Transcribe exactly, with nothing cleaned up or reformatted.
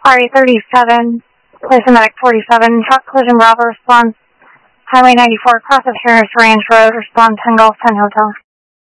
R A thirty-seven, place of medic forty-seven, truck collision Bravo response, Highway ninety-four, cross of Harris Range Road, response ten Golf ten Hotel.